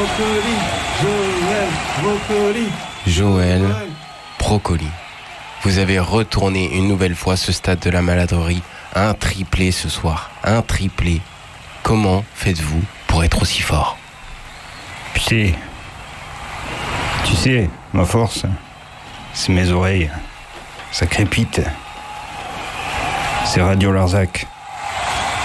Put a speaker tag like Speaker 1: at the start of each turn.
Speaker 1: Joël Brocoli. Vous avez retourné une nouvelle fois ce stade de la maladrerie. Un triplé ce soir. Un triplé. Comment faites-vous pour être aussi fort?
Speaker 2: Tu sais, ma force, c'est mes oreilles. Ça crépite. C'est Radio Larzac.